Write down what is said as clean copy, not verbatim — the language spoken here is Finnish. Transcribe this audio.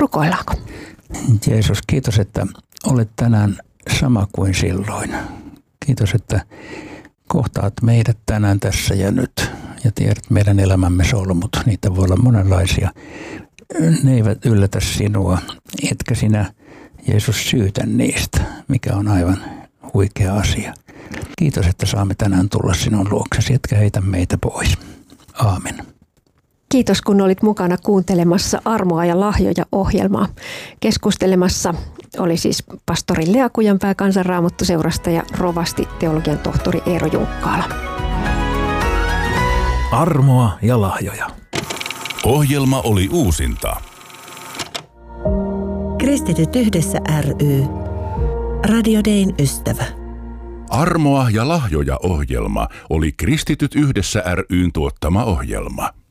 Rukoillaanko? Jeesus, kiitos, että olet tänään sama kuin silloin. Kiitos, että kohtaat meidät tänään tässä ja nyt ja tiedät meidän elämämme solmut. Niitä voi olla monenlaisia. Ne eivät yllätä sinua, etkä sinä, Jeesus, syytä niistä, mikä on aivan huikea asia. Kiitos, että saamme tänään tulla sinun luoksesi, etkä heitä meitä pois. Aamen. Kiitos, kun olit mukana kuuntelemassa Armoa ja lahjoja -ohjelmaa. Keskustelemassa oli siis pastori Lea Kujanpää Kansanraamattuseurasta ja rovasti teologian tohtori Eero Junkkaala. Armoa ja lahjoja. Ohjelma oli uusinta. Kristityt yhdessä ry. Radio Dayn ystävä. Armoa ja lahjoja -ohjelma oli Kristityt yhdessä ry:n tuottama ohjelma.